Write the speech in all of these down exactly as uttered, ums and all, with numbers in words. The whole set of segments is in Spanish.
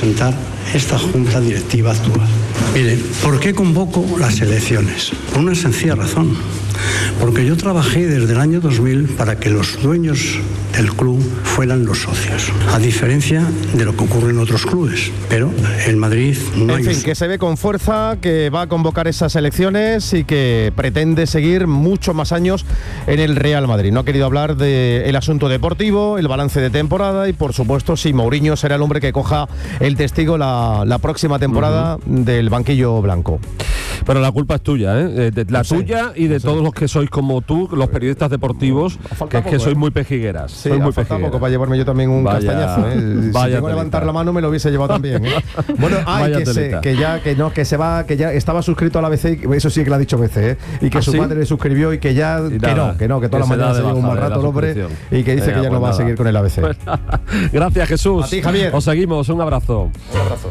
presentar esta junta directiva actual. Miren, ¿por qué convoco las elecciones? Por una sencilla razón. Porque yo trabajé desde el año dos mil para que los dueños del club fueran los socios, a diferencia de lo que ocurre en otros clubes. Pero en Madrid no hay... En fin, que se ve con fuerza, que va a convocar esas elecciones y que pretende seguir muchos más años en el Real Madrid. No ha querido hablar del asunto deportivo, el balance de temporada y, por supuesto, si Mourinho será el hombre que coja el testigo la, la próxima temporada uh-huh. del banquillo blanco. Pero la culpa es tuya, ¿eh? De, la no sé, tuya y de no sé. todos los que sois como tú, los periodistas deportivos, que es que sois muy pejigueras. Sí, sois muy pejigueras. Poco para llevarme yo también un vaya, castañazo, ¿eh? Si llego a levantar la mano me lo hubiese llevado también, ¿eh? Bueno, ay, que, se, que ya que no, que se va, que ya estaba suscrito a la B C, eso sí que lo ha dicho B C, ¿eh? Y que ¿Ah, su sí? madre le suscribió y que ya y que no, que no, que toda la mañana se lleva un mal rato el hombre y que dice Venga, que ya pues no va nada. a seguir con el A B C. Pues gracias, Jesús. A ti, Javier. Os seguimos, un abrazo. Un abrazo.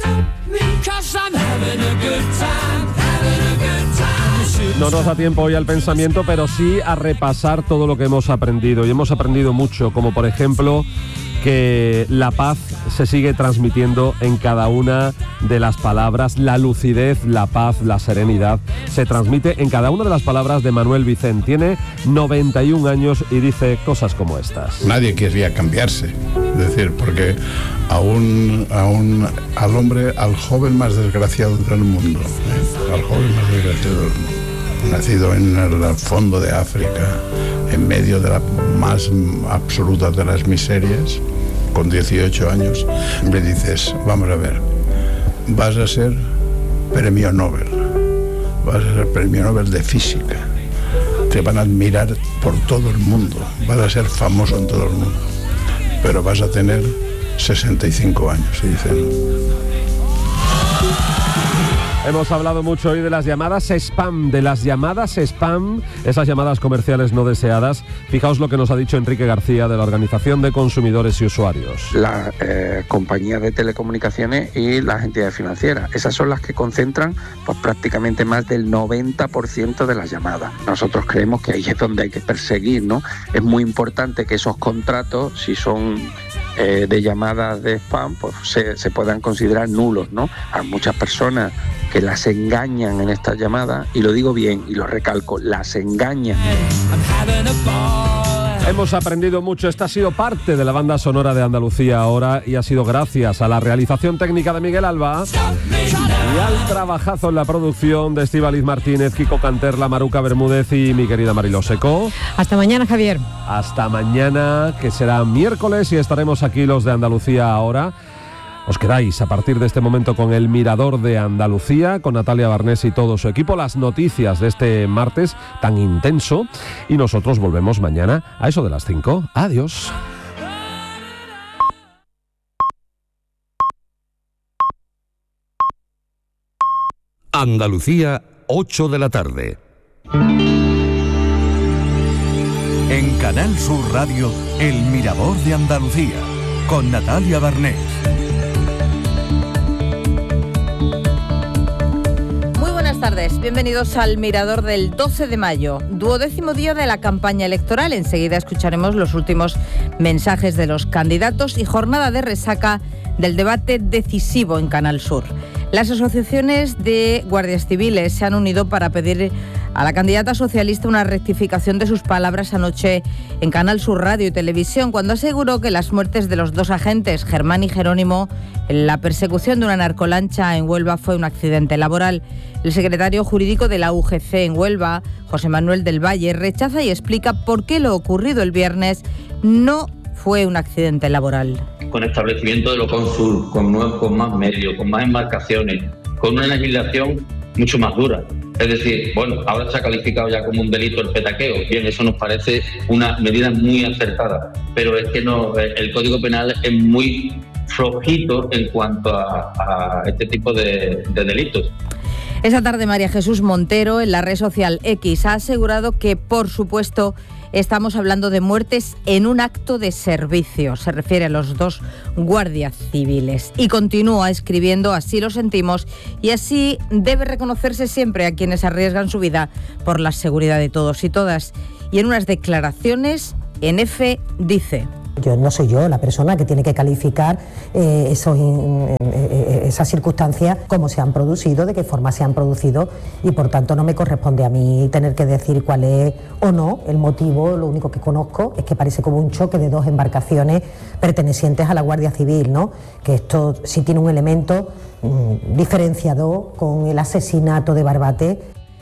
No nos da tiempo hoy al pensamiento, pero sí a repasar todo lo que hemos aprendido. Y hemos aprendido mucho, como por ejemplo que la paz se sigue transmitiendo en cada una de las palabras. La lucidez, la paz, la serenidad se transmite en cada una de las palabras de Manuel Vicent. Tiene noventa y un años y dice cosas como estas. Nadie querría cambiarse, es decir, porque a un, a un, al hombre, al joven más desgraciado del mundo, ¿eh? al joven más desgraciado del mundo, nacido en el fondo de África, en medio de la más absoluta de las miserias, con dieciocho años, le dices, vamos a ver, vas a ser premio Nobel, vas a ser premio Nobel de física, te van a admirar por todo el mundo, vas a ser famoso en todo el mundo, pero vas a tener sesenta y cinco años, y dicen... Hemos hablado mucho hoy de las llamadas spam, de las llamadas spam, esas llamadas comerciales no deseadas. Fijaos lo que nos ha dicho Enrique García de la Organización de Consumidores y Usuarios. Las eh, compañías de telecomunicaciones y las entidades financieras, esas son las que concentran pues, prácticamente más del noventa por ciento de las llamadas. Nosotros creemos que ahí es donde hay que perseguir, ¿no? Es muy importante que esos contratos, si son eh, de llamadas de spam, pues se, se puedan considerar nulos, ¿no? Hay muchas personas que las engañan en estas llamadas, y lo digo bien y lo recalco, las engañan. Hemos aprendido mucho, esta ha sido parte de la banda sonora de Andalucía ahora y ha sido gracias a la realización técnica de Miguel Alba y al trabajazo en la producción de Estíbaliz Martínez, Kiko Canterla, Maruca Bermúdez y mi querida Mariló Seco. Hasta mañana, Javier. Hasta mañana, que será miércoles, y estaremos aquí los de Andalucía ahora. Os quedáis a partir de este momento con El Mirador de Andalucía, con Natalia Barnés y todo su equipo, las noticias de este martes tan intenso, y nosotros volvemos mañana a eso de las cinco. Adiós. Andalucía, ocho de la tarde. En Canal Sur Radio, El Mirador de Andalucía, con Natalia Barnés. Buenas tardes, bienvenidos al Mirador del doce de mayo, duodécimo día de la campaña electoral. Enseguida escucharemos los últimos mensajes de los candidatos y jornada de resaca del debate decisivo en Canal Sur. Las asociaciones de guardias civiles se han unido para pedir a la candidata socialista una rectificación de sus palabras anoche en Canal Sur Radio y Televisión, cuando aseguró que las muertes de los dos agentes, Germán y Jerónimo, en la persecución de una narcolancha en Huelva fue un accidente laboral. El secretario jurídico de la U G C en Huelva, José Manuel del Valle, rechaza y explica por qué lo ocurrido el viernes no fue un accidente laboral. Con establecimiento de lo Consur, con, con más medios, con más embarcaciones, con una legislación mucho más dura. Es decir, bueno, ahora se ha calificado ya como un delito el petaqueo. Bien, eso nos parece una medida muy acertada, pero es que no, el Código Penal es muy flojito en cuanto a, a este tipo de, de delitos. Esta tarde María Jesús Montero, en la red social X, ha asegurado que, por supuesto, estamos hablando de muertes en un acto de servicio. Se refiere a los dos guardias civiles. Y continúa escribiendo: así lo sentimos y así debe reconocerse siempre a quienes arriesgan su vida por la seguridad de todos y todas. Y en unas declaraciones en F dice: Yo no soy yo la persona que tiene que calificar eh, esos, eh, esas circunstancias, cómo se han producido, de qué forma se han producido, y por tanto no me corresponde a mí tener que decir cuál es o no el motivo. Lo único que conozco es que parece como un choque de dos embarcaciones pertenecientes a la Guardia Civil, ¿no? Que esto sí tiene un elemento mmm, diferenciador con el asesinato de Barbate.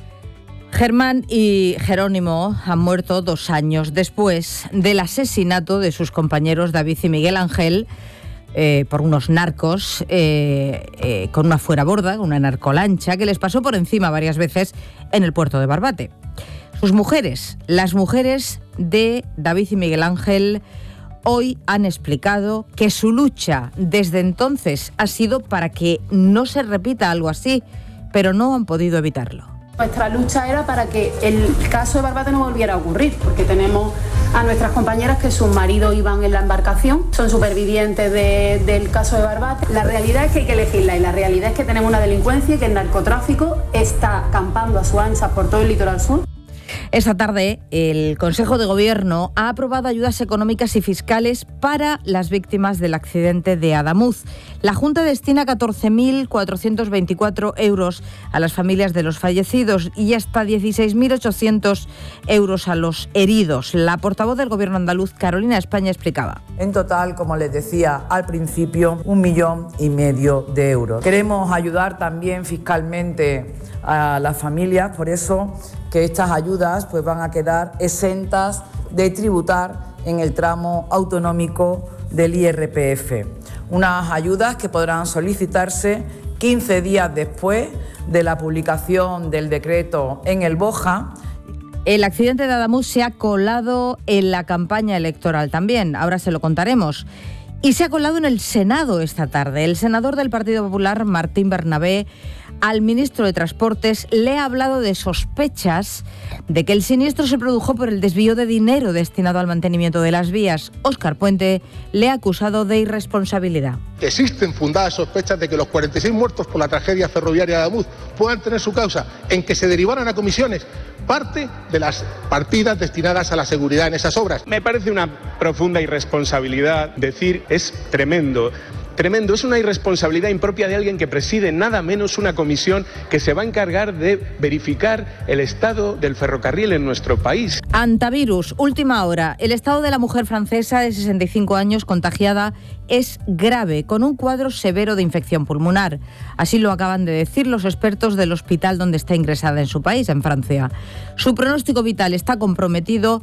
Germán y Jerónimo han muerto dos años después del asesinato de sus compañeros David y Miguel Ángel eh, por unos narcos eh, eh, con una fueraborda, una narcolancha que les pasó por encima varias veces en el puerto de Barbate. Sus mujeres, las mujeres de David y Miguel Ángel, hoy han explicado que su lucha desde entonces ha sido para que no se repita algo así, pero no han podido evitarlo. Nuestra lucha era para que el caso de Barbate no volviera a ocurrir, porque tenemos a nuestras compañeras que sus maridos iban en la embarcación, son supervivientes de, del caso de Barbate. La realidad es que hay que elegirla, y la realidad es que tenemos una delincuencia y que el narcotráfico está campando a su ancha por todo el litoral sur. Esta tarde, el Consejo de Gobierno ha aprobado ayudas económicas y fiscales para las víctimas del accidente de Adamuz. La Junta destina catorce mil cuatrocientos veinticuatro euros a las familias de los fallecidos y hasta dieciséis mil ochocientos euros a los heridos. La portavoz del Gobierno andaluz, Carolina España, explicaba. En total, como les decía al principio, un millón y medio de euros. Queremos ayudar también fiscalmente a las familias, por eso que estas ayudas pues van a quedar exentas de tributar en el tramo autonómico del I R P F. Unas ayudas que podrán solicitarse quince días después de la publicación del decreto en el BOJA. El accidente de Adamuz se ha colado en la campaña electoral también, ahora se lo contaremos. Y se ha colado en el Senado esta tarde. El senador del Partido Popular, Martín Bernabé, al ministro de Transportes le ha hablado de sospechas de que el siniestro se produjo por el desvío de dinero destinado al mantenimiento de las vías. Óscar Puente le ha acusado de irresponsabilidad. Existen fundadas sospechas de que los cuarenta y seis muertos por la tragedia ferroviaria de Adamuz puedan tener su causa en que se derivaran a comisiones parte de las partidas destinadas a la seguridad en esas obras. Me parece una profunda irresponsabilidad decir es tremendo. Tremendo, es una irresponsabilidad impropia de alguien que preside nada menos una comisión que se va a encargar de verificar el estado del ferrocarril en nuestro país. Antivirus, última hora. El estado de la mujer francesa de sesenta y cinco años contagiada es grave, con un cuadro severo de infección pulmonar. Así lo acaban de decir los expertos del hospital donde está ingresada en su país, en Francia. Su pronóstico vital está comprometido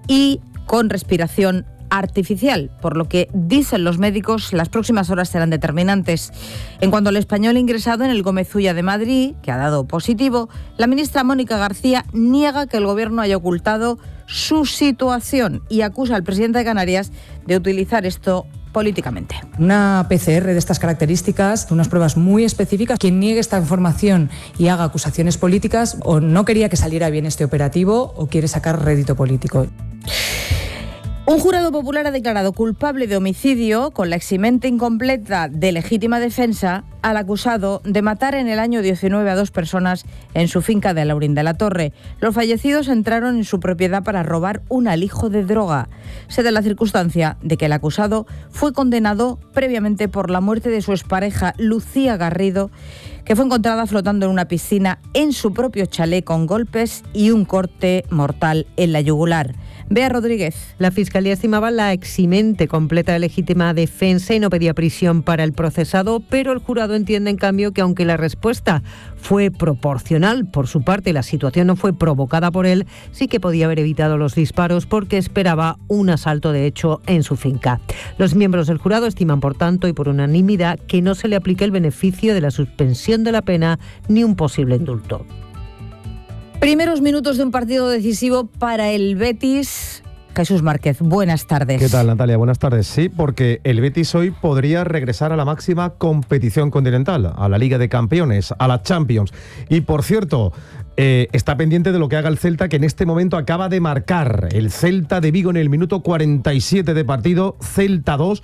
y con respiración artificial, por lo que dicen los médicos las próximas horas serán determinantes. En cuanto al español ingresado en el Gómez Ulla de Madrid, que ha dado positivo, la ministra Mónica García niega que el gobierno haya ocultado su situación y acusa al presidente de Canarias de utilizar esto políticamente. Una P C R de estas características, unas pruebas muy específicas, quien niegue esta información y haga acusaciones políticas o no quería que saliera bien este operativo o quiere sacar rédito político. Un jurado popular ha declarado culpable de homicidio con la eximente incompleta de legítima defensa al acusado de matar en el año diecinueve a dos personas en su finca de Alaurín de la Torre. Los fallecidos entraron en su propiedad para robar un alijo de droga. Se da la circunstancia de que el acusado fue condenado previamente por la muerte de su expareja Lucía Garrido, que fue encontrada flotando en una piscina en su propio chalet con golpes y un corte mortal en la yugular. Bea Rodríguez. La Fiscalía estimaba la eximente completa de legítima defensa y no pedía prisión para el procesado, pero el jurado entiende en cambio que aunque la respuesta fue proporcional por su parte y la situación no fue provocada por él, sí que podía haber evitado los disparos porque esperaba un asalto de hecho en su finca. Los miembros del jurado estiman por tanto y por unanimidad que no se le aplique el beneficio de la suspensión de la pena ni un posible indulto. Primeros minutos de un partido decisivo para el Betis. Jesús Márquez, buenas tardes. ¿Qué tal, Natalia? Buenas tardes. Sí, porque el Betis hoy podría regresar a la máxima competición continental, a la Liga de Campeones, a la Champions. Y, por cierto, eh, está pendiente de lo que haga el Celta, que en este momento acaba de marcar el Celta de Vigo en el minuto cuarenta y siete de partido, Celta dos,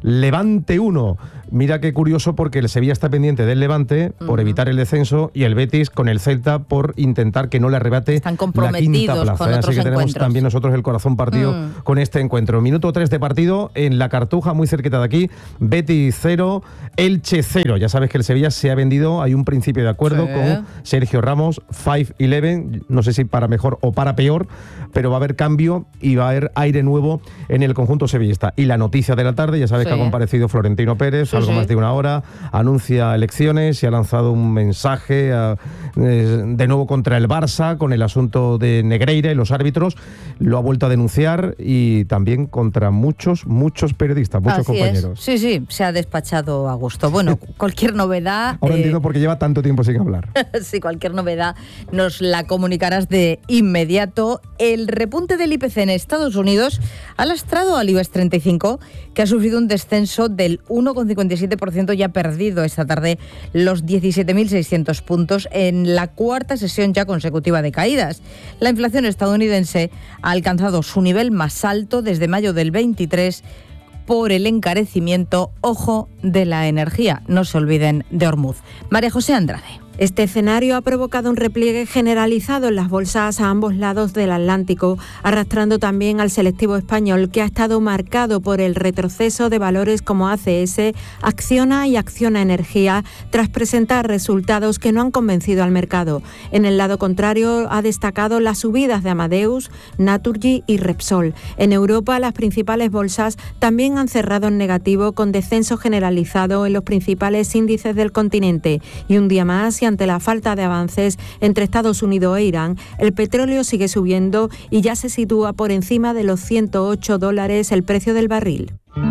Levante uno. Mira qué curioso, porque el Sevilla está pendiente del Levante uh-huh. por evitar el descenso, y el Betis con el Celta por intentar que no le arrebate Están la quinta plaza. Con ¿eh? otros Así que tenemos encuentros. también nosotros el corazón partido mm. con este encuentro. Minuto tres de partido en La Cartuja, muy cerquita de aquí. Betis cero, Elche cero. Ya sabes que el Sevilla se ha vendido, hay un principio de acuerdo sí. con Sergio Ramos, cinco once, no sé si para mejor o para peor, pero va a haber cambio y va a haber aire nuevo en el conjunto sevillista. Y la noticia de la tarde, ya sabes sí. que ha comparecido Florentino Pérez, sí, algo sí. más de una hora, anuncia elecciones y ha lanzado un mensaje a, eh, de nuevo contra el Barça con el asunto de Negreira y los árbitros. Lo ha vuelto a denunciar, y también contra muchos, muchos periodistas, muchos Así compañeros. Es. Sí, sí, se ha despachado a gusto. Bueno, cualquier novedad... Ahora eh... entiendo por qué lleva tanto tiempo sin hablar. Sí, cualquier novedad nos la comunicarás de inmediato. El repunte del I P C en Estados Unidos ha lastrado al IBEX treinta y cinco, que ha sufrido un descenso del uno coma cincuenta y siete por ciento y ha perdido esta tarde los diecisiete mil seiscientos puntos en la cuarta sesión ya consecutiva de caídas. La inflación estadounidense ha alcanzado su nivel más alto desde mayo del veintitrés por el encarecimiento, ojo, de la energía. No se olviden de Hormuz. María José Andrade. Este escenario ha provocado un repliegue generalizado en las bolsas a ambos lados del Atlántico, arrastrando también al selectivo español, que ha estado marcado por el retroceso de valores como A C S, Acciona y Acciona Energía, tras presentar resultados que no han convencido al mercado. En el lado contrario, ha destacado las subidas de Amadeus, Naturgy y Repsol. En Europa, las principales bolsas también han cerrado en negativo, con descenso generalizado en los principales índices del continente. Y un día más, y ante la falta de avances entre Estados Unidos e Irán, el petróleo sigue subiendo y ya se sitúa por encima de los ciento ocho dólares el precio del barril.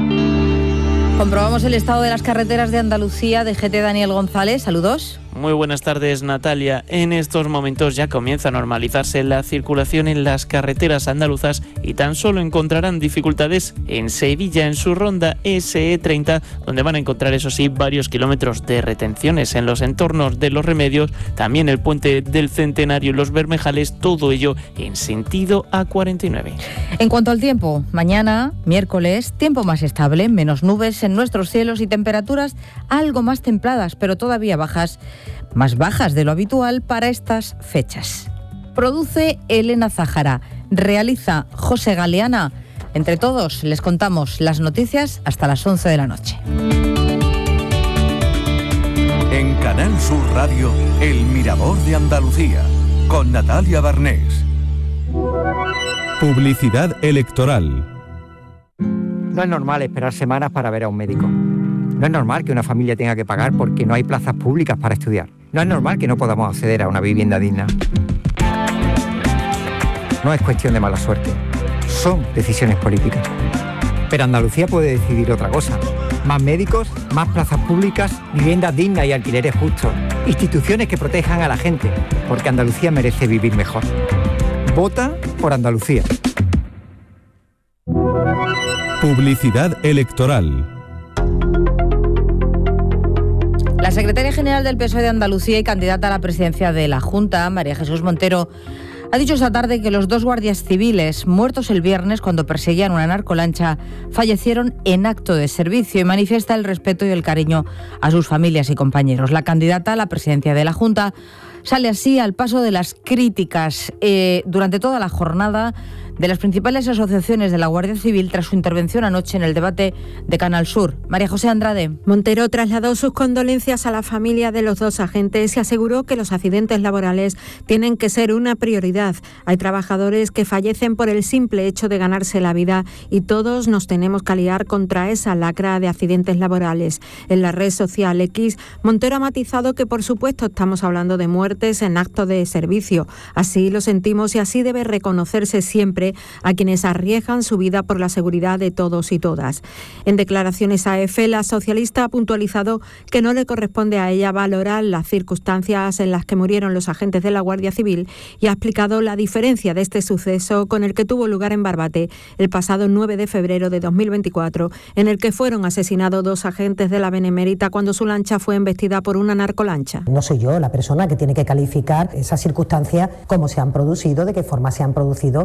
Comprobamos el estado de las carreteras de Andalucía. D G T Daniel González, saludos. Muy buenas tardes, Natalia. En estos momentos ya comienza a normalizarse la circulación en las carreteras andaluzas y tan solo encontrarán dificultades en Sevilla, en su ronda ese e treinta, donde van a encontrar, eso sí, varios kilómetros de retenciones en los entornos de Los Remedios, también el puente del Centenario y los Bermejales, todo ello en sentido A cuarenta y nueve. En cuanto al tiempo, mañana, miércoles, tiempo más estable, menos nubes en nuestros cielos y temperaturas algo más templadas, pero todavía bajas, más bajas de lo habitual para estas fechas. Produce Elena Zájara, realiza José Galeana. Entre todos les contamos las noticias hasta las once de la noche. En Canal Sur Radio, El Mirador de Andalucía, con Natalia Barnés. Publicidad electoral. No es normal esperar semanas para ver a un médico. No es normal que una familia tenga que pagar porque no hay plazas públicas para estudiar. No es normal que no podamos acceder a una vivienda digna. No es cuestión de mala suerte. Son decisiones políticas. Pero Andalucía puede decidir otra cosa. Más médicos, más plazas públicas, viviendas dignas y alquileres justos. Instituciones que protejan a la gente, porque Andalucía merece vivir mejor. Vota por Andalucía. Publicidad electoral. La secretaria general del P S O E de Andalucía y candidata a la presidencia de la Junta, María Jesús Montero, ha dicho esta tarde que los dos guardias civiles muertos el viernes cuando perseguían una narcolancha fallecieron en acto de servicio y manifiesta el respeto y el cariño a sus familias y compañeros. La candidata a la presidencia de la Junta sale así al paso de las críticas eh, durante toda la jornada de las principales asociaciones de la Guardia Civil tras su intervención anoche en el debate de Canal Sur. María José Andrade. Montero trasladó sus condolencias a la familia de los dos agentes y aseguró que los accidentes laborales tienen que ser una prioridad. Hay trabajadores que fallecen por el simple hecho de ganarse la vida y todos nos tenemos que aliar contra esa lacra de accidentes laborales. En la red social X, Montero ha matizado que por supuesto estamos hablando de muertes en acto de servicio. Así lo sentimos y así debe reconocerse siempre a quienes arriesgan su vida por la seguridad de todos y todas. En declaraciones a EFE, la socialista ha puntualizado que no le corresponde a ella valorar las circunstancias en las que murieron los agentes de la Guardia Civil y ha explicado la diferencia de este suceso con el que tuvo lugar en Barbate el pasado nueve de febrero de dos mil veinticuatro, en el que fueron asesinados dos agentes de la Benemérita cuando su lancha fue embestida por una narcolancha. No soy yo la persona que tiene que calificar esas circunstancias, cómo se han producido, de qué forma se han producido y por tanto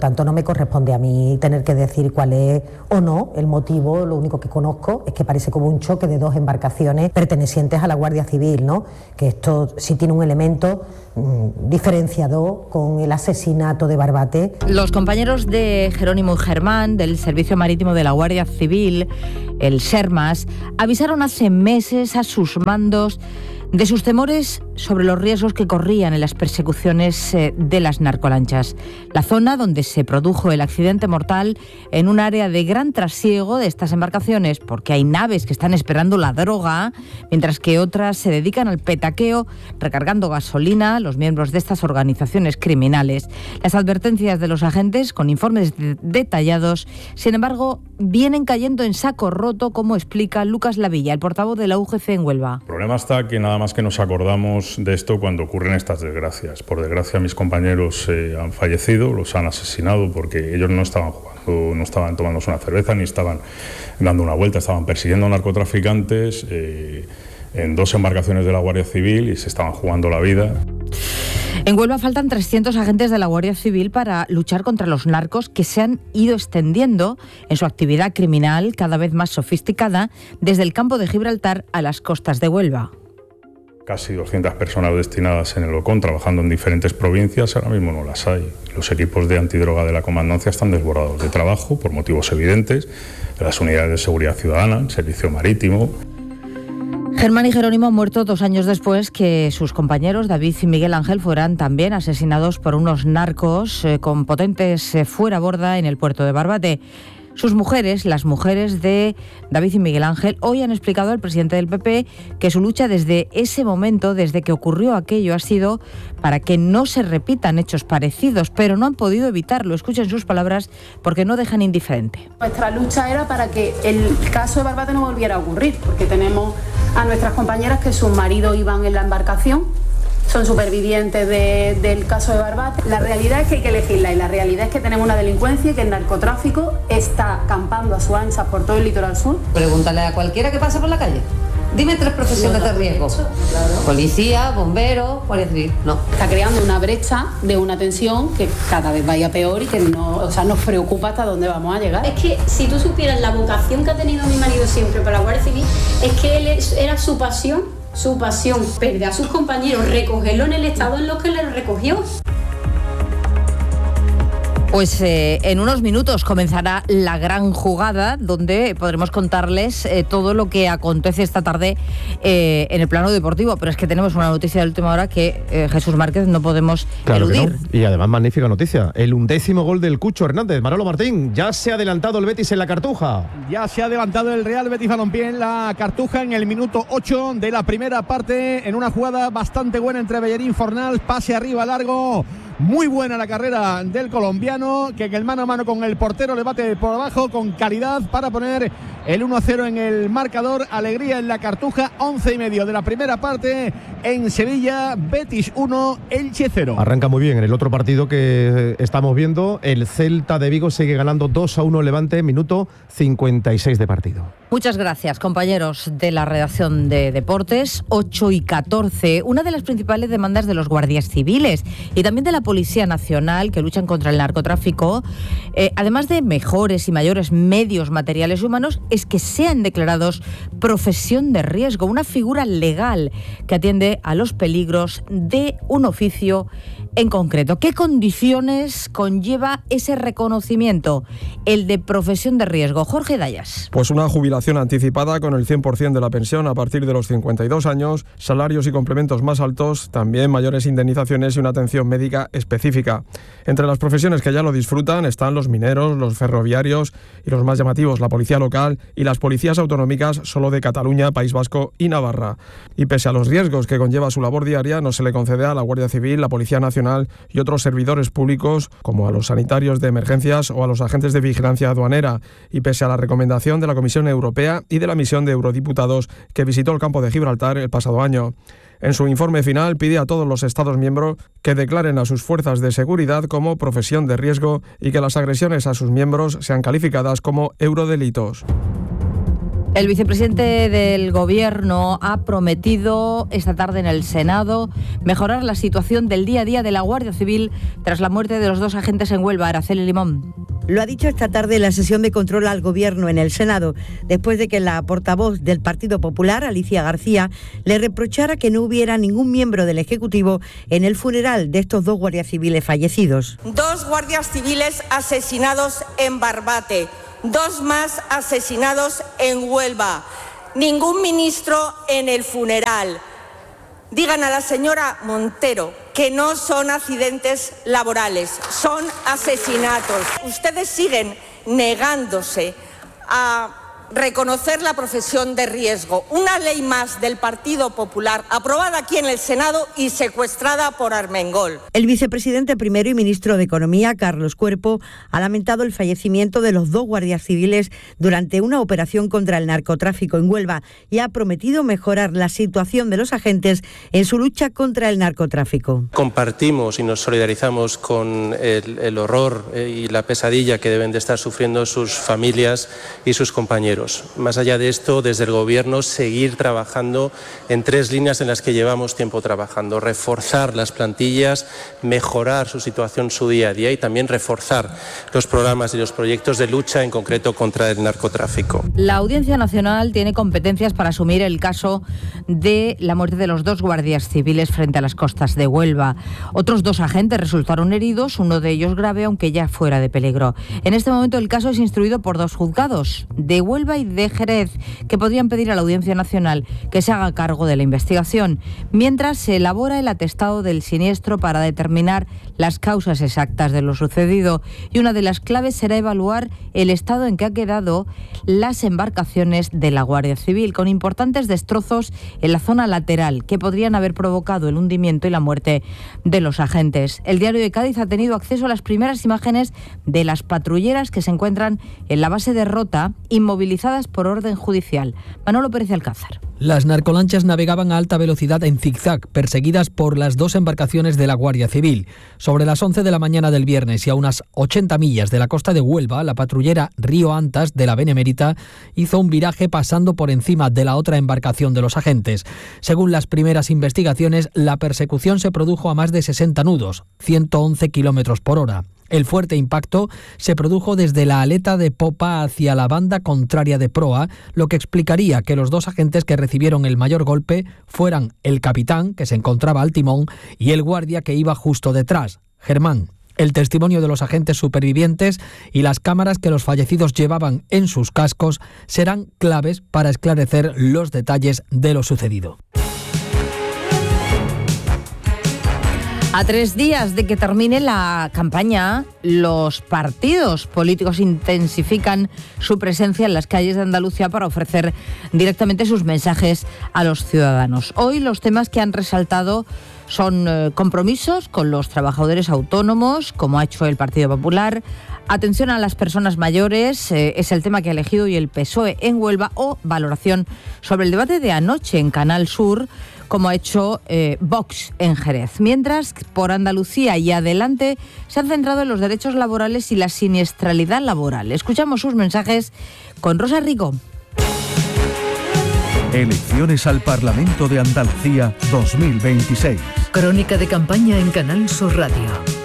tanto no me corresponde a mí tener que decir cuál es o no el motivo. Lo único que conozco es que parece como un choque de dos embarcaciones pertenecientes a la Guardia Civil, ¿no? Que esto sí tiene un elemento mmm, diferenciador con el asesinato de Barbate. Los compañeros de Jerónimo y Germán del Servicio Marítimo de la Guardia Civil, el SERMAS, avisaron hace meses a sus mandos de sus temores sobre los riesgos que corrían en las persecuciones eh, de las narcolanchas. La zona donde se produjo el accidente mortal en un área de gran trasiego de estas embarcaciones, porque hay naves que están esperando la droga, mientras que otras se dedican al petaqueo, recargando gasolina, los miembros de estas organizaciones criminales. Las advertencias de los agentes, con informes de- detallados, sin embargo, vienen cayendo en saco roto, como explica Lucas Lavilla, el portavoz de la U G C en Huelva. El problema está que nada más que nos acordamos de esto cuando ocurren estas desgracias. Por desgracia, mis compañeros eh, han fallecido, los han asesinado porque ellos no estaban jugando, no estaban tomándose una cerveza, ni estaban dando una vuelta, estaban persiguiendo narcotraficantes eh, en dos embarcaciones de la Guardia Civil y se estaban jugando la vida. En Huelva faltan trescientos agentes de la Guardia Civil para luchar contra los narcos que se han ido extendiendo en su actividad criminal cada vez más sofisticada desde el campo de Gibraltar a las costas de Huelva. Casi doscientas personas destinadas en el OCON trabajando en diferentes provincias, ahora mismo no las hay. Los equipos de antidroga de la comandancia están desbordados de trabajo por motivos evidentes, las unidades de seguridad ciudadana, el servicio marítimo. Germán y Jerónimo han muerto dos años después que sus compañeros David y Miguel Ángel fueran también asesinados por unos narcos eh, con potentes eh, fuera borda en el puerto de Barbate. Sus mujeres, las mujeres de David y Miguel Ángel, hoy han explicado al presidente del P P que su lucha desde ese momento, desde que ocurrió aquello, ha sido para que no se repitan hechos parecidos, pero no han podido evitarlo. Escuchen sus palabras porque no dejan indiferente. Nuestra lucha era para que el caso de Barbate no volviera a ocurrir, porque tenemos a nuestras compañeras que sus maridos iban en la embarcación, son supervivientes de, del caso de Barbate. La realidad es que hay que elegirla y la realidad es que tenemos una delincuencia y que el narcotráfico está campando a su ancha por todo el litoral sur. Pregúntale a cualquiera que pase por la calle. Dime tres profesiones de riesgo. Claro. Policía, bombero, guardia civil. No. Está creando una brecha de una tensión que cada vez vaya peor y que no, o sea, nos preocupa hasta dónde vamos a llegar. Es que si tú supieras la vocación que ha tenido mi marido siempre para la Guardia Civil, es que él es, era su pasión, su pasión, perder a sus compañeros, recogerlo en el estado en lo que le recogió. Pues eh, en unos minutos comenzará la gran jugada donde podremos contarles eh, todo lo que acontece esta tarde eh, en el plano deportivo. Pero es que tenemos una noticia de última hora que eh, Jesús Márquez no podemos Claro que eludir. no. Y además magnífica noticia. El undécimo gol del Cucho Hernández. Manolo Martín, ya se ha adelantado el Betis en la Cartuja. Ya se ha adelantado el Real Betis Balompié en la Cartuja en el minuto ocho de la primera parte, en una jugada bastante buena entre Bellerín Fornals, pase arriba largo. Muy buena la carrera del colombiano, que en el mano a mano con el portero le bate por abajo con calidad para poner el uno a cero en el marcador. Alegría en la Cartuja, once y medio de la primera parte en Sevilla. Betis uno, Elche cero. Arranca muy bien en el otro partido que estamos viendo. El Celta de Vigo sigue ganando dos a uno Levante, minuto cincuenta y seis de partido. Muchas gracias, compañeros de la redacción de Deportes. ocho y catorce. Una de las principales demandas de los guardias civiles y también de la Policía Nacional, que luchan contra el narcotráfico, eh, además de mejores y mayores medios materiales y humanos, es que sean declarados profesión de riesgo, una figura legal que atiende a los peligros de un oficio en concreto. ¿Qué condiciones conlleva ese reconocimiento, el de profesión de riesgo? Jorge Dayas. Pues una jubilación anticipada con el cien por ciento de la pensión a partir de los cincuenta y dos años, salarios y complementos más altos, también mayores indemnizaciones y una atención médica específica. Entre las profesiones que ya lo disfrutan están los mineros, los ferroviarios y los más llamativos, la policía local y las policías autonómicas solo de Cataluña, País Vasco y Navarra. Y pese a los riesgos que conlleva su labor diaria, no se le concede a la Guardia Civil, la Policía Nacional y otros servidores públicos, como a los sanitarios de emergencias o a los agentes de vigilancia aduanera. Y pese a la recomendación de la Comisión Europea y de la misión de eurodiputados que visitó el campo de Gibraltar el pasado año. En su informe final pide a todos los Estados miembros que declaren a sus fuerzas de seguridad como profesión de riesgo y que las agresiones a sus miembros sean calificadas como eurodelitos. El vicepresidente del Gobierno ha prometido esta tarde en el Senado mejorar la situación del día a día de la Guardia Civil tras la muerte de los dos agentes en Huelva. Araceli Limón. Lo ha dicho esta tarde en la sesión de control al Gobierno en el Senado, después de que la portavoz del Partido Popular, Alicia García, le reprochara que no hubiera ningún miembro del Ejecutivo en el funeral de estos dos guardias civiles fallecidos. Dos guardias civiles asesinados en Barbate, dos más asesinados en Huelva, ningún ministro en el funeral. Digan a la señora Montero que no son accidentes laborales, son asesinatos. Ustedes siguen negándose a reconocer la profesión de riesgo. Una ley más del Partido Popular, aprobada aquí en el Senado y secuestrada por Armengol. El vicepresidente primero y ministro de Economía, Carlos Cuerpo, ha lamentado el fallecimiento de los dos guardias civiles durante una operación contra el narcotráfico en Huelva y ha prometido mejorar la situación de los agentes en su lucha contra el narcotráfico. Compartimos y nos solidarizamos con el, el horror y la pesadilla que deben de estar sufriendo sus familias y sus compañeros. Más allá de esto, desde el Gobierno, seguir trabajando en tres líneas en las que llevamos tiempo trabajando. Reforzar las plantillas, mejorar su situación, su día a día y también reforzar los programas y los proyectos de lucha, en concreto contra el narcotráfico. La Audiencia Nacional tiene competencias para asumir el caso de la muerte de los dos guardias civiles frente a las costas de Huelva. Otros dos agentes resultaron heridos, uno de ellos grave, aunque ya fuera de peligro. En este momento el caso es instruido por dos juzgados, de Huelva y de Jerez, que podrían pedir a la Audiencia Nacional que se haga cargo de la investigación, mientras se elabora el atestado del siniestro para determinar las causas exactas de lo sucedido. Y una de las claves será evaluar el estado en que ha quedado las embarcaciones de la Guardia Civil, con importantes destrozos en la zona lateral que podrían haber provocado el hundimiento y la muerte de los agentes. El Diario de Cádiz ha tenido acceso a las primeras imágenes de las patrulleras que se encuentran en la base de Rota, inmovilizadas por orden judicial. Manolo Pérez Alcázar. Las narcolanchas navegaban a alta velocidad en zigzag, perseguidas por las dos embarcaciones de la Guardia Civil. Sobre las once de la mañana del viernes y a unas ochenta millas de la costa de Huelva, la patrullera Río Antas de la Benemérita hizo un viraje pasando por encima de la otra embarcación de los agentes. Según las primeras investigaciones, la persecución se produjo a más de sesenta nudos, ciento once kilómetros por hora. El fuerte impacto se produjo desde la aleta de popa hacia la banda contraria de proa, lo que explicaría que los dos agentes que recibieron el mayor golpe fueran el capitán, que se encontraba al timón, y el guardia que iba justo detrás, Germán. El testimonio de los agentes supervivientes y las cámaras que los fallecidos llevaban en sus cascos serán claves para esclarecer los detalles de lo sucedido. A tres días de que termine la campaña, los partidos políticos intensifican su presencia en las calles de Andalucía para ofrecer directamente sus mensajes a los ciudadanos. Hoy los temas que han resaltado son eh, compromisos con los trabajadores autónomos, como ha hecho el Partido Popular, atención a las personas mayores, eh, es el tema que ha elegido hoy el P S O E en Huelva, o valoración sobre el debate de anoche en Canal Sur, como ha hecho eh, Vox en Jerez. Mientras, por Andalucía y adelante, se han centrado en los derechos laborales y la siniestralidad laboral. Escuchamos sus mensajes con Rosa Rico. Elecciones al Parlamento de Andalucía dos mil veintiséis. Crónica de campaña en Canal Sur Radio.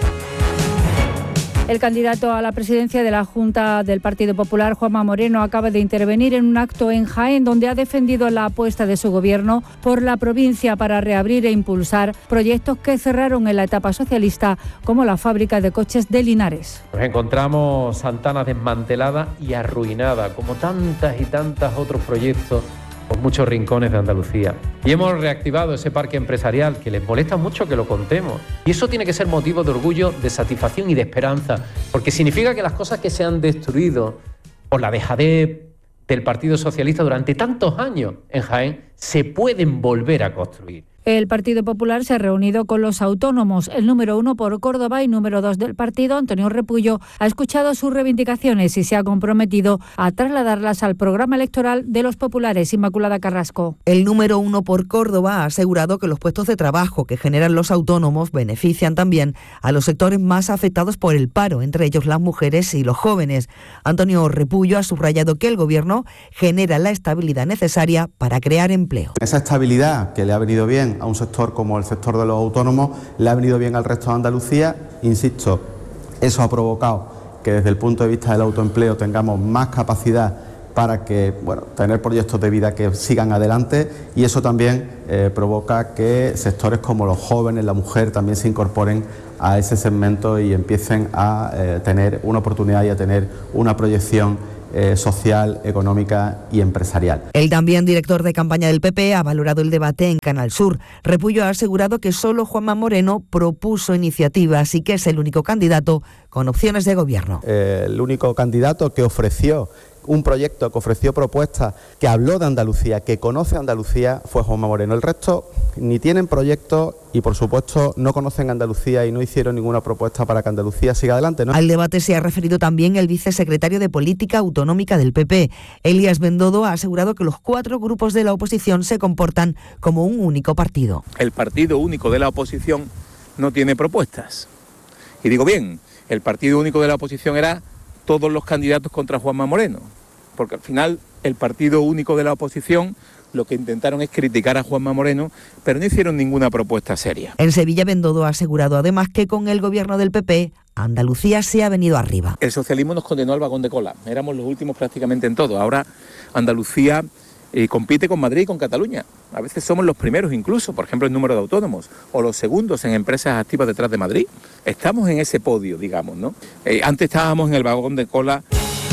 El candidato a la presidencia de la Junta del Partido Popular, Juanma Moreno, acaba de intervenir en un acto en Jaén donde ha defendido la apuesta de su gobierno por la provincia para reabrir e impulsar proyectos que cerraron en la etapa socialista, como la fábrica de coches de Linares. Nos encontramos Santana desmantelada y arruinada, como tantas y tantos otros proyectos por muchos rincones de Andalucía. Y hemos reactivado ese parque empresarial que les molesta mucho que lo contemos. Y eso tiene que ser motivo de orgullo, de satisfacción y de esperanza, porque significa que las cosas que se han destruido por la dejadez del Partido Socialista durante tantos años en Jaén se pueden volver a construir. El Partido Popular se ha reunido con los autónomos. El número uno por Córdoba y número dos del partido, Antonio Repullo, ha escuchado sus reivindicaciones y se ha comprometido a trasladarlas al programa electoral de los populares. Inmaculada Carrasco. El número uno por Córdoba ha asegurado que los puestos de trabajo que generan los autónomos benefician también a los sectores más afectados por el paro, entre ellos las mujeres y los jóvenes. Antonio Repullo ha subrayado que el Gobierno genera la estabilidad necesaria para crear empleo. Esa estabilidad que le ha venido bien a un sector como el sector de los autónomos, le ha venido bien al resto de Andalucía. Insisto, eso ha provocado que desde el punto de vista del autoempleo tengamos más capacidad para que, bueno, tener proyectos de vida que sigan adelante, y eso también eh, provoca que sectores como los jóvenes, la mujer, también se incorporen a ese segmento y empiecen a eh, tener una oportunidad y a tener una proyección Eh, social, económica y empresarial. El también director de campaña del P P ha valorado el debate en Canal Sur. Repullo ha asegurado que solo Juanma Moreno propuso iniciativas y que es el único candidato con opciones de gobierno. Eh, el único candidato que ofreció un proyecto, que ofreció propuestas, que habló de Andalucía, que conoce Andalucía, fue Juanma Moreno. El resto ni tienen proyectos y, por supuesto, no conocen Andalucía y no hicieron ninguna propuesta para que Andalucía siga adelante, ¿no? Al debate se ha referido también el vicesecretario de Política Autonómica del P P. Elías Bendodo ha asegurado que los cuatro grupos de la oposición se comportan como un único partido. El partido único de la oposición no tiene propuestas. Y digo bien, el partido único de la oposición era todos los candidatos contra Juanma Moreno, porque al final el partido único de la oposición lo que intentaron es criticar a Juanma Moreno, pero no hicieron ninguna propuesta seria. En Sevilla, Bendodo ha asegurado además que con el gobierno del P P, Andalucía se ha venido arriba. El socialismo nos condenó al vagón de cola, éramos los últimos prácticamente en todo. Ahora Andalucía eh, compite con Madrid y con Cataluña. A veces somos los primeros incluso, por ejemplo, en número de autónomos, o los segundos en empresas activas detrás de Madrid. Estamos en ese podio, digamos, ¿no? Eh, antes estábamos en el vagón de cola.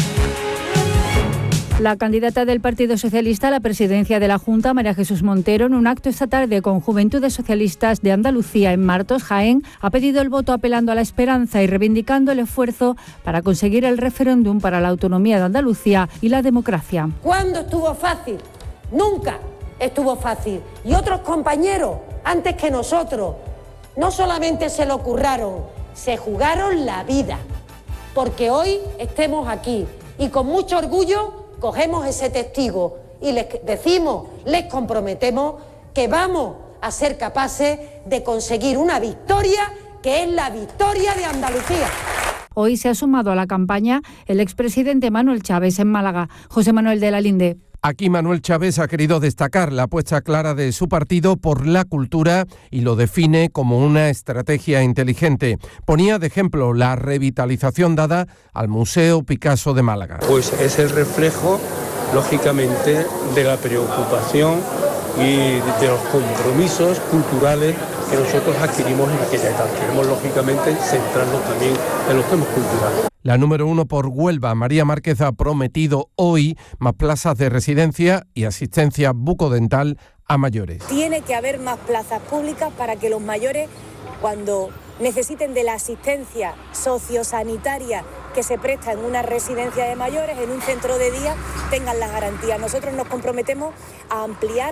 La candidata del Partido Socialista a la presidencia de la Junta, María Jesús Montero, en un acto esta tarde con Juventudes Socialistas de Andalucía en Martos, Jaén, ha pedido el voto apelando a la esperanza y reivindicando el esfuerzo para conseguir el referéndum para la autonomía de Andalucía y la democracia. ¿Cuándo estuvo fácil? Nunca estuvo fácil. Y otros compañeros, antes que nosotros, no solamente se lo curraron, se jugaron la vida. Porque hoy estemos aquí y con mucho orgullo cogemos ese testigo y les decimos, les comprometemos que vamos a ser capaces de conseguir una victoria que es la victoria de Andalucía. Hoy se ha sumado a la campaña el expresidente Manuel Chávez en Málaga. José Manuel de la Linde. Aquí Manuel Chávez ha querido destacar la apuesta clara de su partido por la cultura y lo define como una estrategia inteligente. Ponía de ejemplo la revitalización dada al Museo Picasso de Málaga. Pues es el reflejo, lógicamente, de la preocupación y de los compromisos culturales que nosotros adquirimos en aquella etapa. Queremos, lógicamente, centrarnos también en los temas culturales. La número uno por Huelva, María Márquez, ha prometido hoy más plazas de residencia y asistencia bucodental a mayores. Tiene que haber más plazas públicas para que los mayores, cuando necesiten de la asistencia sociosanitaria que se presta en una residencia de mayores, en un centro de día, tengan las garantías. Nosotros nos comprometemos a ampliar.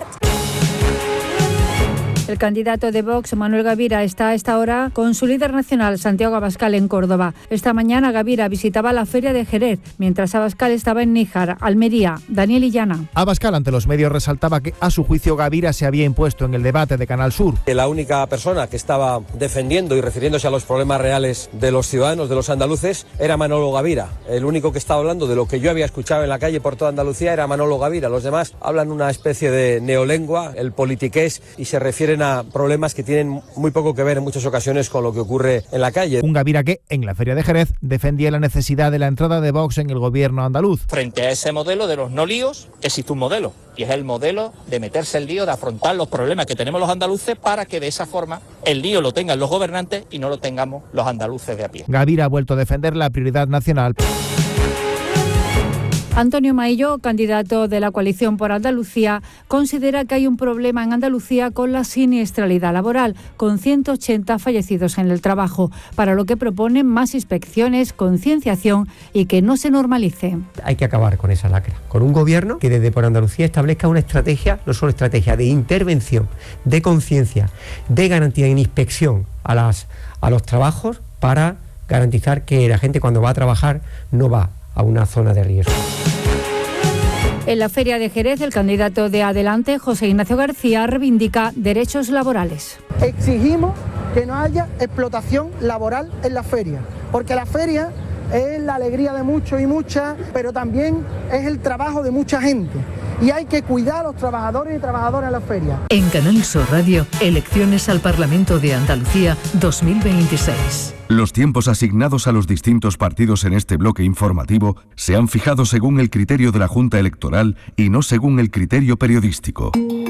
El candidato de Vox, Manuel Gavira, está a esta hora con su líder nacional, Santiago Abascal, en Córdoba. Esta mañana Gavira visitaba la Feria de Jerez, mientras Abascal estaba en Níjar, Almería. Daniel Illana. Abascal ante los medios resaltaba que a su juicio Gavira se había impuesto en el debate de Canal Sur. La única persona que estaba defendiendo y refiriéndose a los problemas reales de los ciudadanos, de los andaluces, era Manolo Gavira. El único que estaba hablando de lo que yo había escuchado en la calle por toda Andalucía era Manolo Gavira. Los demás hablan una especie de neolengua, el politiqués, y se refieren a problemas que tienen muy poco que ver en muchas ocasiones con lo que ocurre en la calle. Un Gavira que, en la Feria de Jerez, defendía la necesidad de la entrada de Vox en el gobierno andaluz. Frente a ese modelo de los no líos, existe un modelo, y es el modelo de meterse el lío, de afrontar los problemas que tenemos los andaluces para que de esa forma el lío lo tengan los gobernantes y no lo tengamos los andaluces de a pie. Gavira ha vuelto a defender la prioridad nacional. Antonio Maillo, candidato de la coalición por Andalucía, considera que hay un problema en Andalucía con la siniestralidad laboral, con ciento ochenta fallecidos en el trabajo, para lo que propone más inspecciones, concienciación y que no se normalice. Hay que acabar con esa lacra, con un gobierno que desde por Andalucía establezca una estrategia, no solo estrategia de intervención, de conciencia, de garantía en inspección a, las, a los trabajos para garantizar que la gente cuando va a trabajar no va a una zona de riesgo. En la Feria de Jerez, el candidato de Adelante, José Ignacio García, reivindica derechos laborales. Exigimos que no haya explotación laboral en la feria, porque la feria es la alegría de muchos y muchas, pero también es el trabajo de mucha gente. Y hay que cuidar a los trabajadores y trabajadoras en la feria. En Canal Sur Radio, elecciones al Parlamento de Andalucía dos mil veintiséis. Los tiempos asignados a los distintos partidos en este bloque informativo se han fijado según el criterio de la Junta Electoral y no según el criterio periodístico.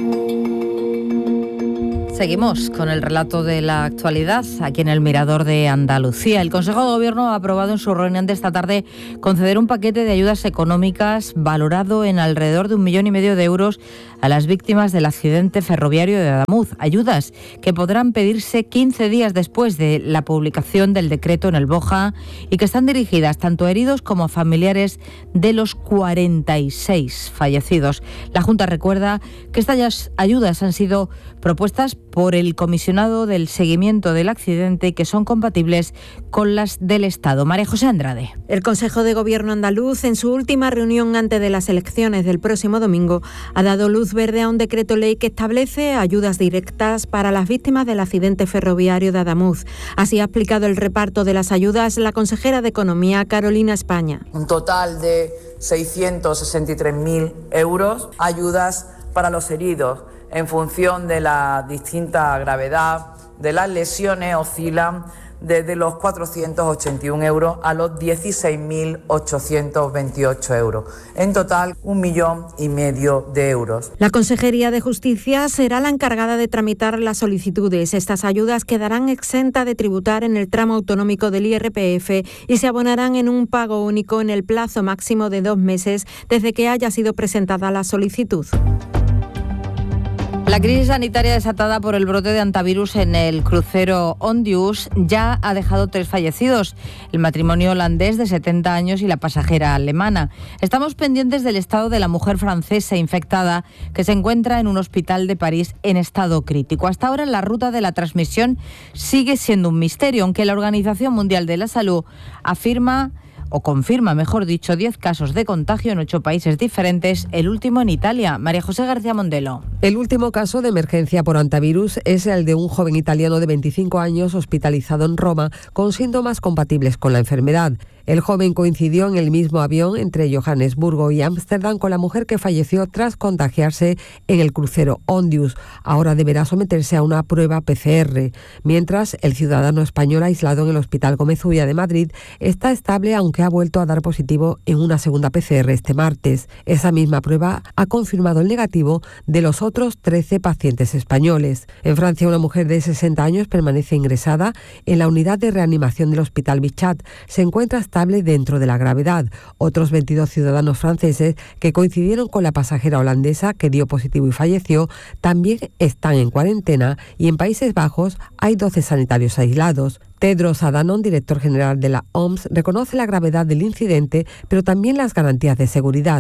Seguimos con el relato de la actualidad aquí en el Mirador de Andalucía. El Consejo de Gobierno ha aprobado en su reunión de esta tarde conceder un paquete de ayudas económicas valorado en alrededor de un millón y medio de euros a las víctimas del accidente ferroviario de Adamuz. Ayudas que podrán pedirse quince días después de la publicación del decreto en el BOJA y que están dirigidas tanto a heridos como a familiares de los cuarenta y seis fallecidos. La Junta recuerda que estas ayudas han sido propuestas por el comisionado del seguimiento del accidente y que son compatibles con las del Estado. María José Andrade. El Consejo de Gobierno andaluz, en su última reunión antes de las elecciones del próximo domingo, ha dado luz verde a un decreto ley que establece ayudas directas para las víctimas del accidente ferroviario de Adamuz. Así ha explicado el reparto de las ayudas la consejera de Economía, Carolina España. Un total de seiscientos sesenta y tres mil euros, ayudas para los heridos. En función de la distinta gravedad de las lesiones, oscilan desde los cuatrocientos ochenta y un euros a los dieciséis mil ochocientos veintiocho euros. En total, un millón y medio de euros. La Consejería de Justicia será la encargada de tramitar las solicitudes. Estas ayudas quedarán exentas de tributar en el tramo autonómico del I R P F y se abonarán en un pago único en el plazo máximo de dos meses desde que haya sido presentada la solicitud. La crisis sanitaria desatada por el brote de hantavirus en el crucero Ondius ya ha dejado tres fallecidos, el matrimonio holandés de setenta años y la pasajera alemana. Estamos pendientes del estado de la mujer francesa infectada que se encuentra en un hospital de París en estado crítico. Hasta ahora la ruta de la transmisión sigue siendo un misterio, aunque la Organización Mundial de la Salud afirma o confirma, mejor dicho, diez casos de contagio en ocho países diferentes, el último en Italia. María José García Mondelo. El último caso de emergencia por hantavirus es el de un joven italiano de veinticinco años hospitalizado en Roma con síntomas compatibles con la enfermedad. El joven coincidió en el mismo avión entre Johannesburgo y Ámsterdam con la mujer que falleció tras contagiarse en el crucero Ondius. Ahora deberá someterse a una prueba P C R, mientras el ciudadano español aislado en el Hospital Gómez Ulla de Madrid está estable, aunque ha vuelto a dar positivo en una segunda P C R este martes. Esa misma prueba ha confirmado el negativo de los otros trece pacientes españoles. En Francia, una mujer de sesenta años permanece ingresada en la unidad de reanimación del Hospital Bichat. Se encuentra estable dentro de la gravedad. Otros veintidós ciudadanos franceses que coincidieron con la pasajera holandesa que dio positivo y falleció también están en cuarentena, y en Países Bajos hay doce sanitarios aislados. Tedros Adhanom, director general de la O M S, reconoce la gravedad del incidente, pero también las garantías de seguridad.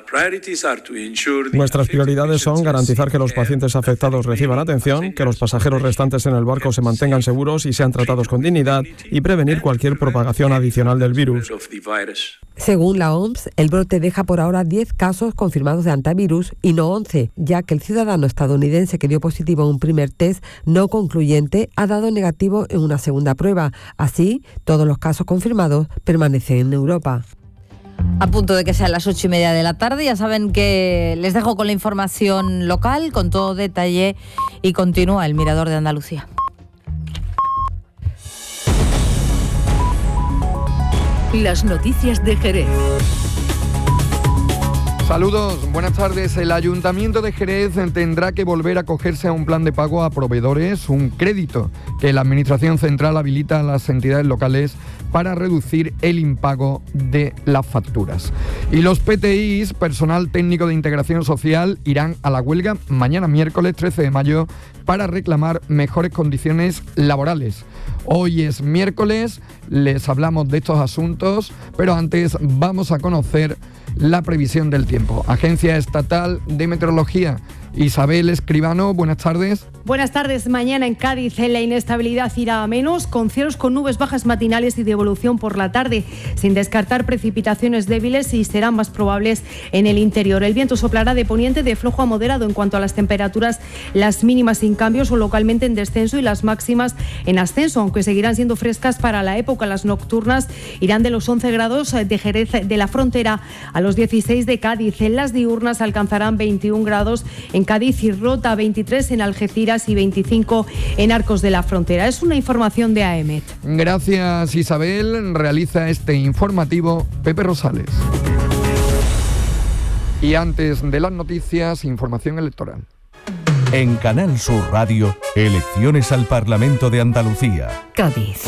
Nuestras prioridades son garantizar que los pacientes afectados reciban atención, que los pasajeros restantes en el barco se mantengan seguros y sean tratados con dignidad, y prevenir cualquier propagación adicional del virus. Según la O M S, el brote deja por ahora diez casos confirmados de hantavirus y no once, ya que el ciudadano estadounidense que dio positivo en un primer test no concluyente ha dado negativo en una segunda prueba. Así, todos los casos confirmados permanecen en Europa. A punto de que sean las ocho y media de la tarde, ya saben que les dejo con la información local, con todo detalle, y continúa el Mirador de Andalucía. Las noticias de Jerez. Saludos, buenas tardes. El Ayuntamiento de Jerez tendrá que volver a acogerse a un plan de pago a proveedores, un crédito que la Administración Central habilita a las entidades locales para reducir el impago de las facturas. Y los P T Is, personal técnico de integración social, irán a la huelga mañana miércoles trece de mayo para reclamar mejores condiciones laborales. Hoy es miércoles, les hablamos de estos asuntos, pero antes vamos a conocer la previsión del tiempo. Agencia Estatal de Meteorología. Isabel Escribano, buenas tardes. Buenas tardes. Mañana en Cádiz la inestabilidad irá a menos, con cielos con nubes bajas matinales y de evolución por la tarde, sin descartar precipitaciones débiles y serán más probables en el interior. El viento soplará de poniente de flojo a moderado. En cuanto a las temperaturas, las mínimas sin cambios o localmente en descenso y las máximas en ascenso, aunque seguirán siendo frescas para la época. Las nocturnas irán de los once grados de Jerez de la Frontera a los dieciséis de Cádiz. En las diurnas alcanzarán veintiún grados en Cádiz y Rota, veintitrés en Algeciras y veinticinco en Arcos de la Frontera. Es una información de A E M E T. Gracias, Isabel. Realiza este informativo Pepe Rosales. Y antes de las noticias, información electoral. En Canal Sur Radio, elecciones al Parlamento de Andalucía. Cádiz.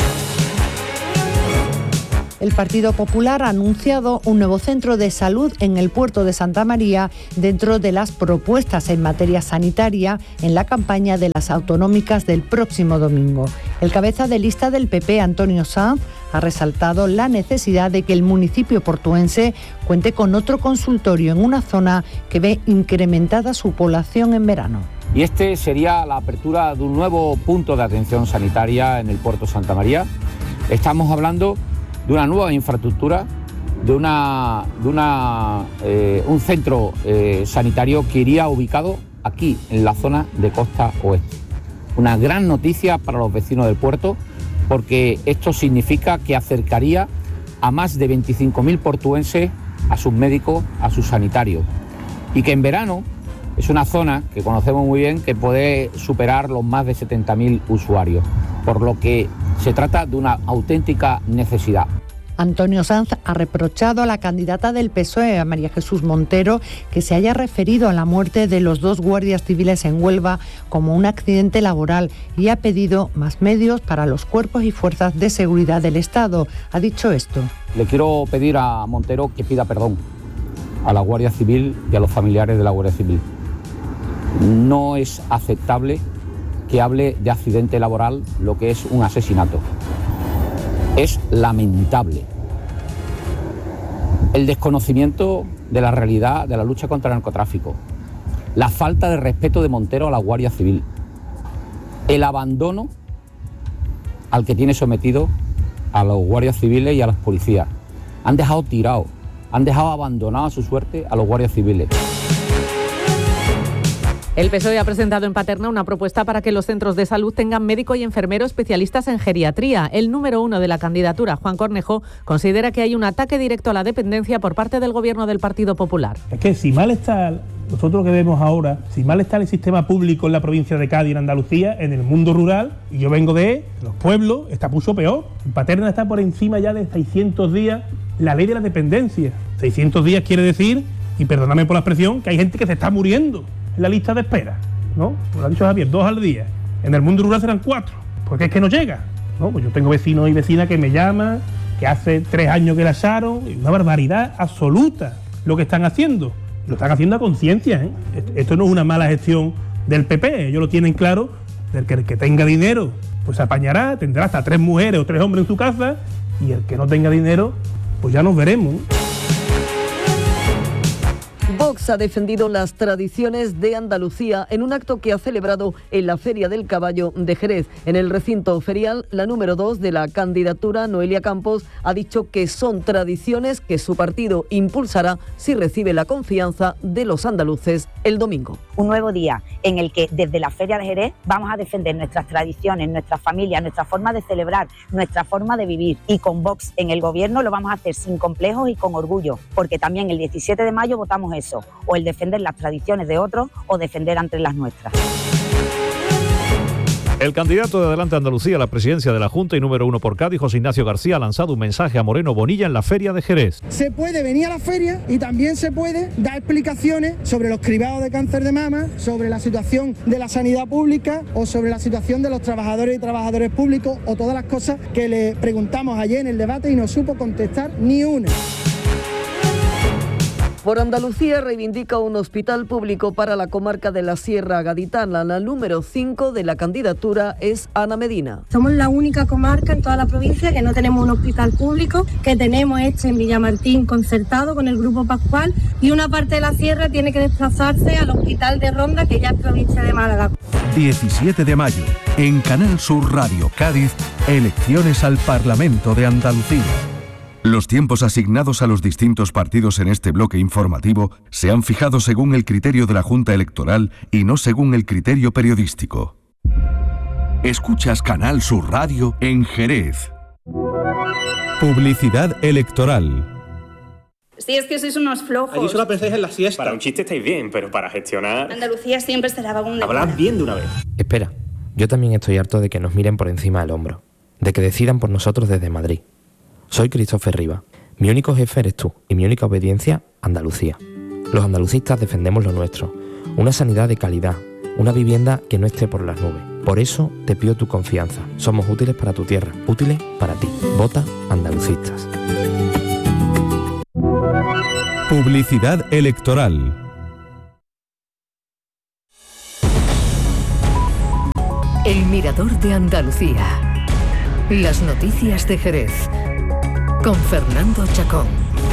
El Partido Popular ha anunciado un nuevo centro de salud en el puerto de Santa María dentro de las propuestas en materia sanitaria en la campaña de las autonómicas del próximo domingo. El cabeza de lista del P P, Antonio Sanz, ha resaltado la necesidad de que el municipio portuense cuente con otro consultorio en una zona que ve incrementada su población en verano. Y este sería la apertura de un nuevo punto de atención sanitaria en el puerto Santa María. Estamos hablando de una nueva infraestructura, de una, de una, eh, un centro eh, sanitario que iría ubicado aquí, en la zona de Costa Oeste. Una gran noticia para los vecinos del puerto, porque esto significa que acercaría a más de veinticinco mil portuenses a sus médicos, a sus sanitarios. Y que en verano es una zona que conocemos muy bien, que puede superar los más de setenta mil usuarios, por lo que se trata de una auténtica necesidad. Antonio Sanz ha reprochado a la candidata del P S O E, a María Jesús Montero, que se haya referido a la muerte de los dos guardias civiles en Huelva como un accidente laboral y ha pedido más medios para los cuerpos y fuerzas de seguridad del Estado. Ha dicho esto. Le quiero pedir a Montero que pida perdón a la Guardia Civil y a los familiares de la Guardia Civil. No es aceptable que hable de accidente laboral lo que es un asesinato. Es lamentable. El desconocimiento de la realidad de la lucha contra el narcotráfico, la falta de respeto de Montero a la Guardia Civil, el abandono al que tiene sometido a los guardias civiles y a las policías. Han dejado tirados, han dejado abandonado a su suerte a los guardias civiles. El P S O E ha presentado en Paterna una propuesta para que los centros de salud tengan médico y enfermero especialistas en geriatría. El número uno de la candidatura, Juan Cornejo, considera que hay un ataque directo a la dependencia por parte del gobierno del Partido Popular. Es que si mal está, nosotros lo que vemos ahora, si mal está el sistema público en la provincia de Cádiz, en Andalucía, en el mundo rural, y yo vengo de los pueblos, está mucho peor. En Paterna está por encima ya de seiscientos días la ley de la dependencia. seiscientos días quiere decir, y perdóname por la expresión, que hay gente que se está muriendo en la lista de espera, ¿no? Como lo ha dicho Javier, dos al día. En el mundo rural serán cuatro, porque es que no llega, ¿no? Pues yo tengo vecinos y vecinas que me llaman, que hace tres años que la echaron, y una barbaridad absoluta lo que están haciendo. Lo están haciendo a conciencia, ¿eh? Esto no es una mala gestión del P P, ellos lo tienen claro, del que el que tenga dinero, pues se apañará, tendrá hasta tres mujeres o tres hombres en su casa, y el que no tenga dinero, pues ya nos veremos. Vox ha defendido las tradiciones de Andalucía en un acto que ha celebrado en la Feria del Caballo de Jerez. En el recinto ferial, la número dos de la candidatura, Noelia Campos, ha dicho que son tradiciones que su partido impulsará si recibe la confianza de los andaluces el domingo. Un nuevo día en el que desde la Feria de Jerez vamos a defender nuestras tradiciones, nuestras familias, nuestra forma de celebrar, nuestra forma de vivir, y con Vox en el gobierno lo vamos a hacer sin complejos y con orgullo, porque también el diecisiete de mayo votamos eso, o el defender las tradiciones de otros o defender ante las nuestras. El candidato de Adelante Andalucía a la presidencia de la Junta y número uno por Cádiz, José Ignacio García, ha lanzado un mensaje a Moreno Bonilla en la Feria de Jerez. Se puede venir a la feria y también se puede dar explicaciones sobre los cribados de cáncer de mama, sobre la situación de la sanidad pública o sobre la situación de los trabajadores y trabajadores públicos o todas las cosas que le preguntamos ayer en el debate y no supo contestar ni una. Por Andalucía reivindica un hospital público para la comarca de la Sierra Gaditana. La número cinco de la candidatura es Ana Medina. Somos la única comarca en toda la provincia que no tenemos un hospital público, que tenemos este en Villamartín concertado con el Grupo Pascual, y una parte de la sierra tiene que desplazarse al hospital de Ronda, que ya es provincia de Málaga. diecisiete de mayo, en Canal Sur Radio Cádiz, elecciones al Parlamento de Andalucía. Los tiempos asignados a los distintos partidos en este bloque informativo se han fijado según el criterio de la Junta Electoral y no según el criterio periodístico. Escuchas Canal Sur Radio en Jerez. Publicidad electoral. Si es que sois unos flojos. Allí solo pensáis en la siesta. Para un chiste estáis bien, pero para gestionar... Andalucía siempre será vagón. Hablad bien de una vez. Espera, yo también estoy harto de que nos miren por encima del hombro, de que decidan por nosotros desde Madrid. Soy Christopher Riva. Mi único jefe eres tú y mi única obediencia, Andalucía. Los andalucistas defendemos lo nuestro. Una sanidad de calidad, una vivienda que no esté por las nubes. Por eso te pido tu confianza. Somos útiles para tu tierra, útiles para ti. Vota Andalucistas. Publicidad electoral. El Mirador de Andalucía. Las noticias de Jerez. Con Fernando Chacón.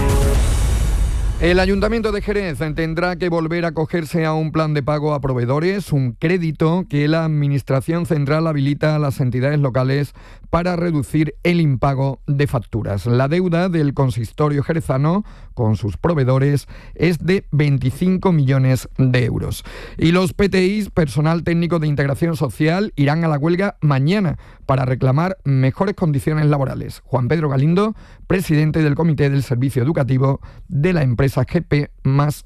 El Ayuntamiento de Jerez tendrá que volver a acogerse a un plan de pago a proveedores, un crédito que la Administración Central habilita a las entidades locales para reducir el impago de facturas. La deuda del consistorio jerezano con sus proveedores es de veinticinco millones de euros. Y los P T Is, personal técnico de integración social, irán a la huelga mañana para reclamar mejores condiciones laborales. Juan Pedro Galindo, presidente del Comité del Servicio Educativo de la empresa G P más.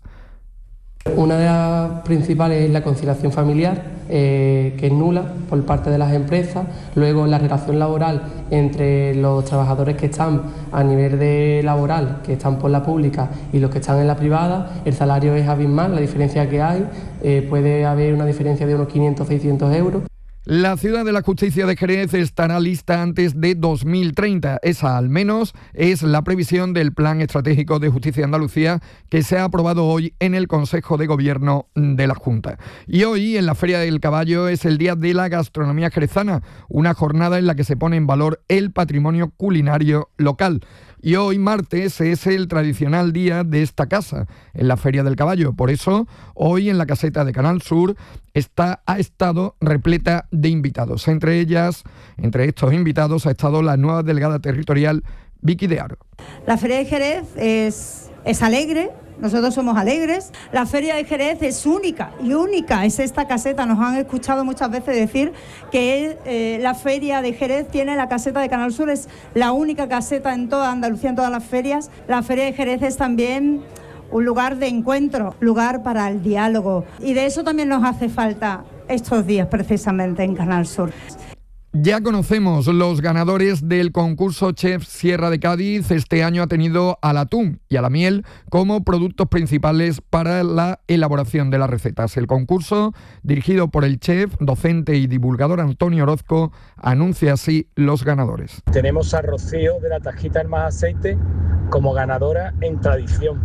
Una de las principales es la conciliación familiar, eh, que es nula por parte de las empresas. Luego, la relación laboral entre los trabajadores que están a nivel de laboral, que están por la pública, y los que están en la privada, el salario es abismal, la diferencia que hay, eh, puede haber una diferencia de unos quinientos a seiscientos euros. La Ciudad de la Justicia de Jerez estará lista antes de dos mil treinta. Esa, al menos, es la previsión del Plan Estratégico de Justicia de Andalucía que se ha aprobado hoy en el Consejo de Gobierno de la Junta. Y hoy, en la Feria del Caballo, es el Día de la Gastronomía Jerezana, una jornada en la que se pone en valor el patrimonio culinario local. Y hoy, martes, es el tradicional día de esta casa, en la Feria del Caballo. Por eso, hoy en la caseta de Canal Sur está, ha estado repleta de invitados. Entre ellas, entre estos invitados, ha estado la nueva delegada territorial, Vicky de Aro. La Feria de Jerez es, es alegre. Nosotros somos alegres. La Feria de Jerez es única y única. Es esta caseta. Nos han escuchado muchas veces decir que eh, la Feria de Jerez tiene la caseta de Canal Sur. Es la única caseta en toda Andalucía, en todas las ferias. La Feria de Jerez es también un lugar de encuentro, lugar para el diálogo. Y de eso también nos hace falta estos días precisamente en Canal Sur. Ya conocemos los ganadores del concurso Chef Sierra de Cádiz. Este año ha tenido al atún y a la miel como productos principales para la elaboración de las recetas. El concurso, dirigido por el chef, docente y divulgador Antonio Orozco, anuncia así los ganadores. Tenemos a Rocío de la Tajita del Más Aceite como ganadora en tradición.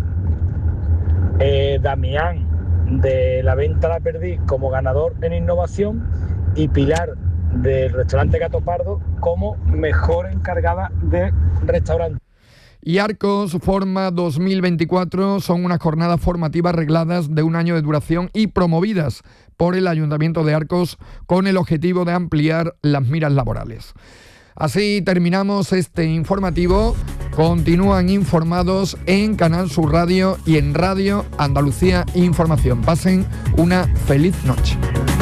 Eh, Damián de la Venta La Perdiz como ganador en innovación y Pilar del restaurante Gato Pardo como mejor encargada de restaurante. Y Arcos Forma dos mil veinticuatro son unas jornadas formativas regladas de un año de duración y promovidas por el Ayuntamiento de Arcos con el objetivo de ampliar las miras laborales. Así terminamos este informativo. Continúan informados en Canal Sur Radio y en Radio Andalucía Información. Pasen una feliz noche.